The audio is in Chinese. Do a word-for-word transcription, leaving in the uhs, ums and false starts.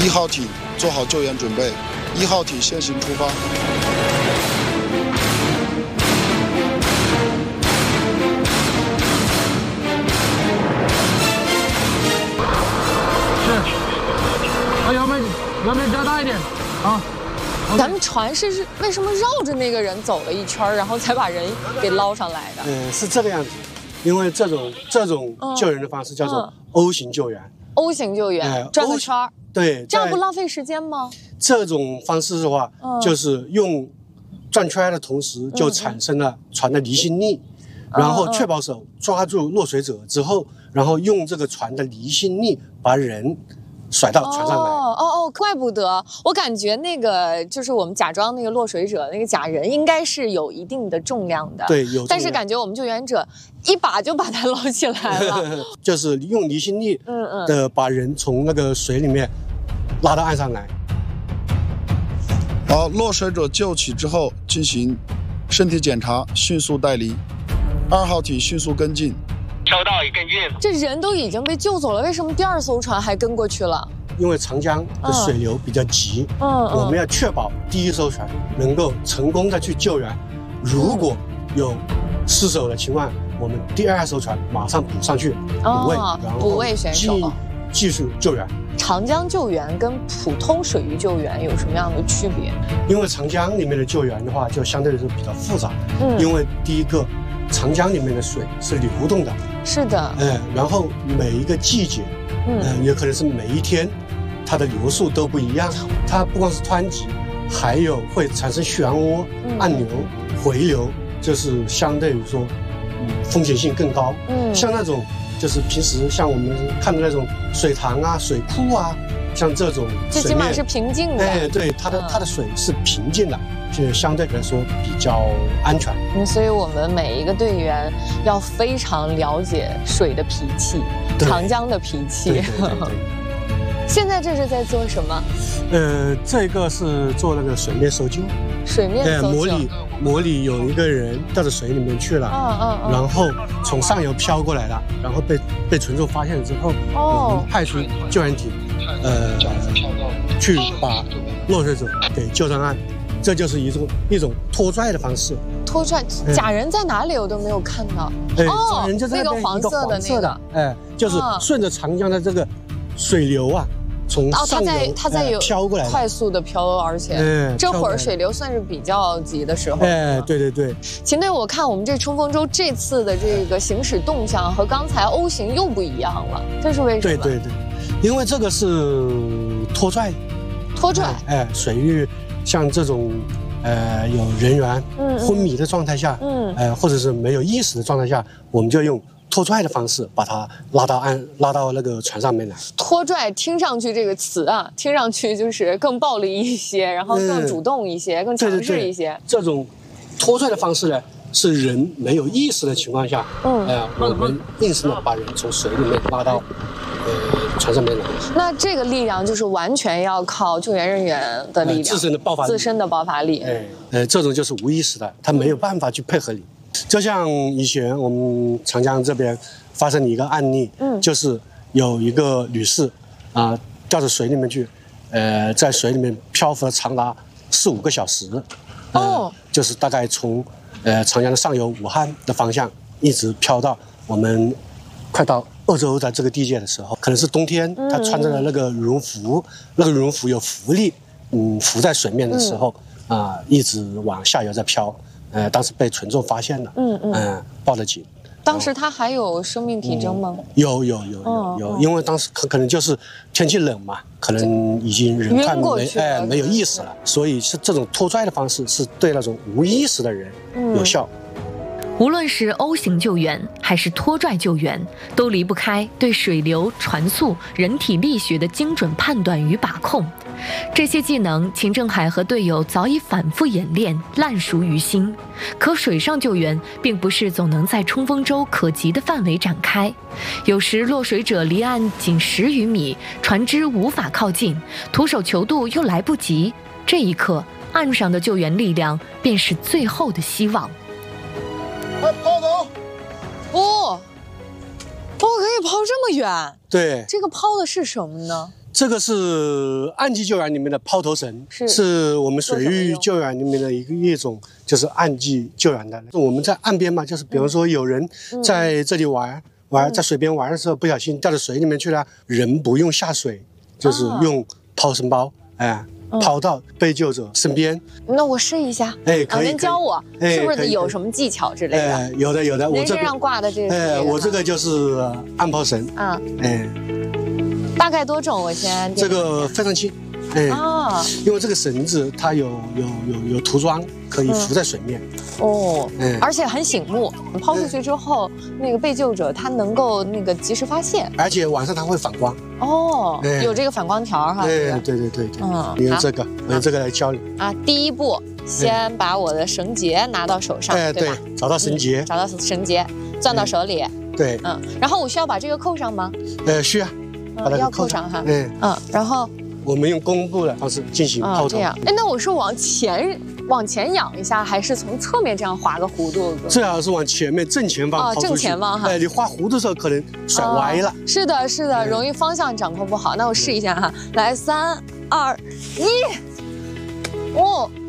一号艇做好救援准备，一号艇先行出发。 是，啊，油门油门加大一点啊。 咱们船是是为什么绕着那个人走了一圈，然后才把人给捞上来的？ 嗯，是这个样子，因为这种这种救人的方式叫做 O 型救援。 O 型救援，哎、转个圈儿。 对， 这样不浪费时间吗？ 这种方式的话，嗯、就是用转圈的同时，就产生了船的离心力，嗯、然后确保手抓住落水者之后，然后用这个船的离心力把人甩到船上来。 哦哦哦，怪不得我感觉那个就是我们假装那个落水者那个假人应该是有一定的重量的， 对，有。 但是感觉我们救援者一把就把他捞起来了， 就是用离心力，嗯嗯的把人从那个水里面拉到岸上来。 好，落水者救起之后进行身体检查，迅速带离。二号艇迅速跟进。 收到，已跟进。 这人都已经被救走了，为什么第二艘船还跟过去了？ 因为长江的水流比较急，嗯，嗯我们要确保第一艘船能够成功的去救援。如果有失手的情况，我们第二艘船马上补上去补位， 哦、 然后补位选手继续救援。 长江救援跟普通水域救援有什么样的区别？ 因为长江里面的救援的话，就相对来说比较复杂。嗯，因为第一个，长江里面的水是流动的。 是的。 哎，然后每一个季节，嗯、呃，也可能是每一天，它的流速都不一样。它不光是湍急，还有会产生漩涡、嗯、暗流、回流，就是相对于说，嗯，风险性更高。嗯，像那种。就是平时像我们看的那种水塘啊、水库啊，像这种最起码是平静的。 哎，对，它的、嗯、它的水是平静的，就相对来说比较安全。 嗯，所以我们每一个队员要非常了解水的脾气，长江的脾气。 对对对对对现在这是在做什么？ 呃，这个是做那个水面搜救。 水面搜救。 模拟模拟有一个人掉到水里面去了，嗯嗯嗯，然后从上游飘过来了，然后被被群众发现了之后，哦，我们派出救援艇，呃，去把落水者给救上岸。这就是一种一种拖拽的方式。 拖拽，假人在哪里？我都没有看到。 哎，哦，人就在那个黄色的那个， 哎，就是顺着长江的这个水流啊。从上游、哦、 它在有飘过来， 快速的飘，而且、嗯、这会儿水流算是比较急的时候。 哎，对对对。 秦队，我看我们这冲锋舟这次的这个行驶动向和刚才 O 型又不一样了，这是为什么？ 对对对，因为这个是拖拽， 拖拽。 哎，哎水域像这种呃有人员昏迷的状态下，嗯，呃或者是没有意识的状态下，我们就用拖拽的方式把它拉到岸，拉到那个船上面来。 拖拽听上去这个词啊，听上去就是更暴力一些，然后更主动一些，嗯、更强势一些。 对对对，这种拖拽的方式呢，是人没有意识的情况下，嗯，呃，我们硬是呢把人从水里面拉到呃船上面来。 那这个力量就是完全要靠救援人员的力量，呃、 自身的爆发力， 自身的爆发力。 哎，呃，这种就是无意识的，他没有办法去配合你。就像以前我们长江这边发生的一个案例，嗯，就是有一个女士啊、呃、掉到水里面去，呃，在水里面漂浮了长达四五个小时，呃、哦，就是大概从呃长江的上游武汉的方向一直漂到我们快到鄂州的这个地界的时候，可能是冬天，她穿着的那个羽绒服，嗯、那个羽绒服有浮力，嗯，浮在水面的时候啊、嗯呃，一直往下游在漂。呃，当时被群众发现了，嗯嗯、呃，报了警。 当时他还有生命体征吗？ 嗯、有有有有有，因为当时可可能就是天气冷嘛，可能已经人快没哎没有意识了，所以是这种拖拽的方式是对那种无意识的人有效。 嗯无论是 O 型救援还是拖拽救援，都离不开对水流、船速、人体力学的精准判断与把控。这些技能，秦正海和队友早已反复演练，烂熟于心。可水上救援并不是总能在冲锋舟可及的范围展开，有时落水者离岸仅十余米，船只无法靠近，徒手求渡又来不及，这一刻，岸上的救援力量便是最后的希望。 快抛走！ 哦，哦，可以抛这么远？ 对， 这个抛的是什么呢？ 这个是岸基救援里面的抛投绳， 是是我们水域救援里面的一个一种，就是岸基救援的。我们在岸边嘛，就是比方说有人在这里玩、嗯、玩，在水边玩的时候不小心掉到水里面去了，人不用下水，就是用抛绳包，哎。抛到被救者身边， 那我试一下。 哎，可以， 您教我， 是不是有什么技巧之类的？ 哎，有的，有的。 您身上挂的这个， 哎，我这个就是岸抛绳啊， 哎， 大概多重？我先这个非常轻，哎， 啊， 因为这个绳子它有有有有涂装，可以浮在水面。 哦，哎，而且很醒目，抛出去之后，那个被救者他能够那个及时发现， 而且晚上它会反光。 哦，有这个反光条哈。 对对对对对，嗯，你用这个，我用这个来教你啊。第一步，先把我的绳结拿到手上， 哎，对，找到绳结， 找到绳结，攥到手里。 对， 嗯，然后我需要把这个扣上吗？ 呃，需要， 把它扣上哈。嗯嗯，然后我们用弓步的方式进行抛投。 这样，哎，那我是往前往前仰一下，还是从侧面这样划个弧度？ 最好是往前面正前方抛出去。 哦，正前方哈。 哎，你画弧度的时候可能甩歪了。 是的，是的，容易方向掌控不好。那我试一下哈，来，三二一，哦。